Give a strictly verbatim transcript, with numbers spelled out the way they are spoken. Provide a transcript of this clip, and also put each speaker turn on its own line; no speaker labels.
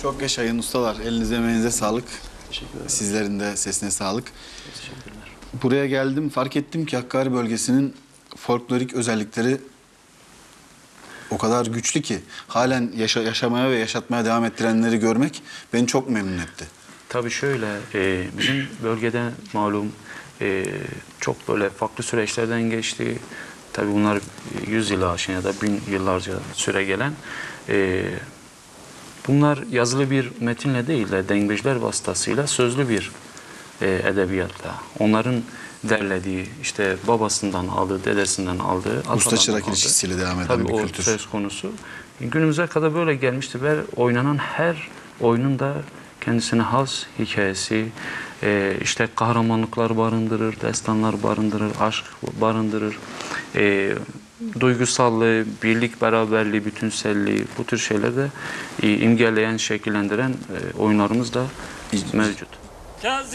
Çok yaşayın ustalar. Elinize emeğinize sağlık.
Teşekkür ederim.
Sizlerin de sesine sağlık.
Teşekkürler.
Buraya geldim, fark ettim ki Hakkari bölgesinin folklorik özellikleri o kadar güçlü ki halen yaşa yaşamaya ve yaşatmaya devam ettirenleri görmek beni çok memnun etti.
Tabii şöyle, e, bizim bölgede malum e, çok böyle farklı süreçlerden geçti. Tabii bunlar yüz yılı aşkın ya da bin yıllarca süre gelen. E, bunlar yazılı bir metinle değil de dengbejler vasıtasıyla sözlü bir e, edebiyatla. Onların derlediği, işte babasından aldığı, dedesinden aldığı,
Usta çırak
aldığı,
ilişkisiyle devam eden
tabii
bir
o
kültür.
söz konusu. Günümüze kadar böyle gelmişti ve oynanan her oyunun da kendisine has hikayesi, e, işte kahramanlıklar barındırır, destanlar barındırır, aşk barındırır, e, duygusallığı, birlik, beraberliği, bütünselliği, bu tür şeyleri de e, imgeleyen, şekillendiren e, oyunlarımız da mevcut.